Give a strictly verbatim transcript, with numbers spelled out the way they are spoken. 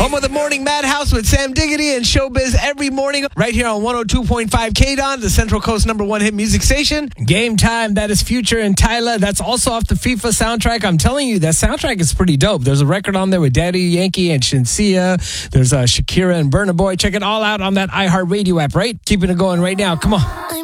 Home of the Morning Madhouse with Sam Diggity and Showbiz every morning right here on one oh two point five K D O N, the Central Coast number one hit music station. Game Time, that is Future and Tyla. That's also off the FIFA soundtrack. I'm telling you, that soundtrack is pretty dope. There's a record on there with Daddy Yankee and Shinsia. There's uh, Shakira and Burna Boy. Check it all out on that iHeartRadio app, right? Keeping it going right now. Come on.